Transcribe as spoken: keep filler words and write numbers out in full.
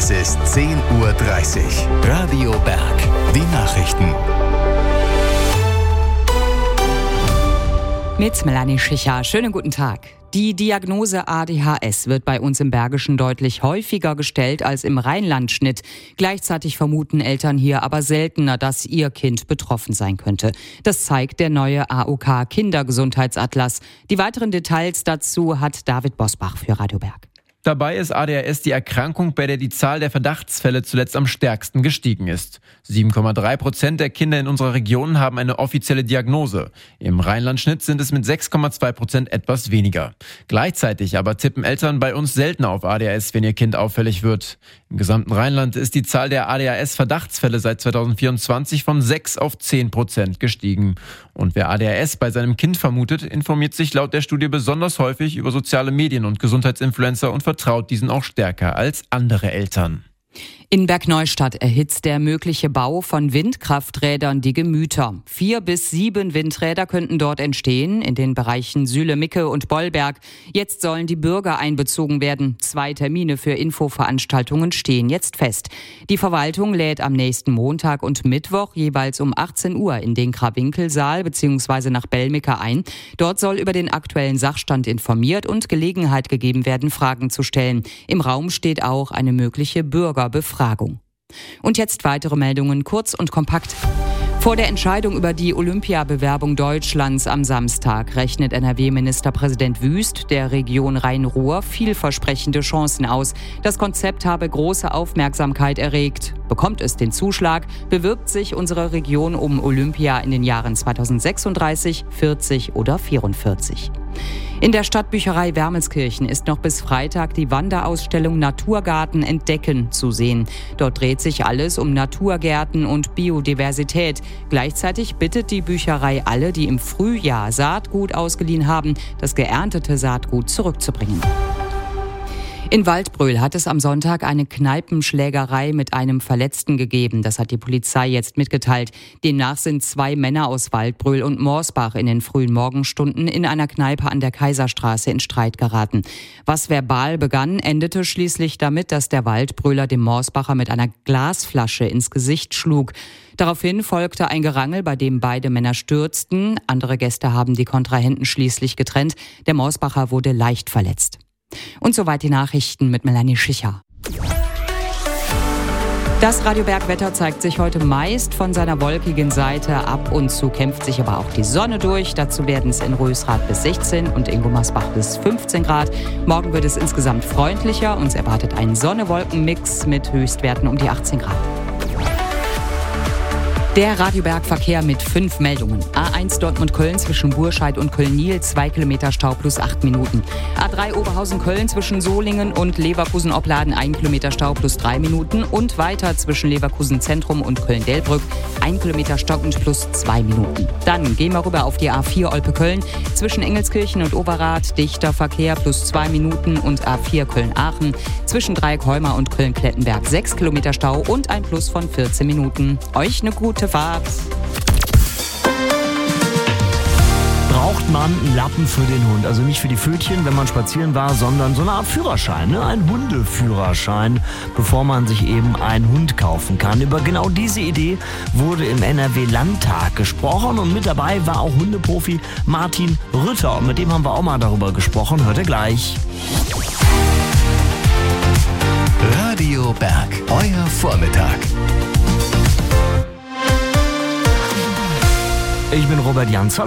Es ist zehn Uhr dreißig. Radio Berg. Die Nachrichten. Mit Melanie Schicher. Schönen guten Tag. Die Diagnose A D H S wird bei uns im Bergischen deutlich häufiger gestellt als im Rheinland-Schnitt. Gleichzeitig vermuten Eltern hier aber seltener, dass ihr Kind betroffen sein könnte. Das zeigt der neue A O K-Kindergesundheitsatlas. Die weiteren Details dazu hat David Bosbach für Radio Berg. Dabei ist A D H S die Erkrankung, bei der die Zahl der Verdachtsfälle zuletzt am stärksten gestiegen ist. sieben Komma drei Prozent der Kinder in unserer Region haben eine offizielle Diagnose. Im Rheinland-Schnitt sind es mit sechs Komma zwei Prozent etwas weniger. Gleichzeitig aber tippen Eltern bei uns seltener auf A D H S, wenn ihr Kind auffällig wird. Im gesamten Rheinland ist die Zahl der A D H S-Verdachtsfälle seit zweitausendvierundzwanzig von sechs auf zehn Prozent gestiegen. Und wer A D H S bei seinem Kind vermutet, informiert sich laut der Studie besonders häufig über soziale Medien und Gesundheitsinfluencer und vertraut diesen auch stärker als andere Eltern. In Bergneustadt erhitzt der mögliche Bau von Windkrafträdern die Gemüter. Vier bis sieben Windräder könnten dort entstehen, in den Bereichen Sühle-Micke und Bollberg. Jetzt sollen die Bürger einbezogen werden. Zwei Termine für Infoveranstaltungen stehen jetzt fest. Die Verwaltung lädt am nächsten Montag und Mittwoch jeweils um achtzehn Uhr in den Krawinkelsaal bzw. nach Bellmicke ein. Dort soll über den aktuellen Sachstand informiert und Gelegenheit gegeben werden, Fragen zu stellen. Im Raum steht auch eine mögliche Bürgerbefragung. Und jetzt weitere Meldungen, kurz und kompakt. Vor der Entscheidung über die Olympiabewerbung Deutschlands am Samstag rechnet N R W-Ministerpräsident Wüst der Region Rhein-Ruhr vielversprechende Chancen aus. Das Konzept habe große Aufmerksamkeit erregt. Bekommt es den Zuschlag, bewirbt sich unsere Region um Olympia in den Jahren zweitausendsechsunddreißig, vierzig oder vierundvierzig. In der Stadtbücherei Wermelskirchen ist noch bis Freitag die Wanderausstellung Naturgarten entdecken zu sehen. Dort dreht sich alles um Naturgärten und Biodiversität. Gleichzeitig bittet die Bücherei alle, die im Frühjahr Saatgut ausgeliehen haben, das geerntete Saatgut zurückzubringen. In Waldbröl hat es am Sonntag eine Kneipenschlägerei mit einem Verletzten gegeben. Das hat die Polizei jetzt mitgeteilt. Demnach sind zwei Männer aus Waldbröl und Morsbach in den frühen Morgenstunden in einer Kneipe an der Kaiserstraße in Streit geraten. Was verbal begann, endete schließlich damit, dass der Waldbröler dem Morsbacher mit einer Glasflasche ins Gesicht schlug. Daraufhin folgte ein Gerangel, bei dem beide Männer stürzten. Andere Gäste haben die Kontrahenten schließlich getrennt. Der Morsbacher wurde leicht verletzt. Und soweit die Nachrichten mit Melanie Schicher. Das Radio Berg Wetter zeigt sich heute meist von seiner wolkigen Seite. Ab und zu kämpft sich aber auch die Sonne durch. Dazu werden es in Rösrath bis sechzehn und in Gummersbach bis fünfzehn Grad. Morgen wird es insgesamt freundlicher. Uns erwartet ein Sonne-Wolken-Mix mit Höchstwerten um die achtzehn Grad. Der Radio Berg Verkehr mit fünf Meldungen. A eins Dortmund-Köln zwischen Burscheid und Köln-Niel, zwei Kilometer Stau plus acht Minuten. A drei Oberhausen-Köln zwischen Solingen und Leverkusen-Opladen, ein Kilometer Stau plus drei Minuten. Und weiter zwischen Leverkusen-Zentrum und Köln-Delbrück, ein Kilometer stockend plus zwei Minuten. Dann gehen wir rüber auf die A vier Olpe-Köln. Zwischen Engelskirchen und Overath, dichter Verkehr plus zwei Minuten. Und A vier Köln-Aachen zwischen Dreieck-Heuma und Köln-Klettenberg, sechs Kilometer Stau und ein Plus von vierzehn Minuten. Euch eine gute Fahrt. Braucht man einen Lappen für den Hund? Also nicht für die Pfötchen, wenn man spazieren war, sondern so eine Art Führerschein, ne? Ein Hundeführerschein, bevor man sich eben einen Hund kaufen kann. Über genau diese Idee wurde im N R W-Landtag gesprochen und mit dabei war auch Hundeprofi Martin Rütter. Und mit dem haben wir auch mal darüber gesprochen. Hört ihr gleich. Radio Berg, euer Vormittag. Ich bin Robert Janz.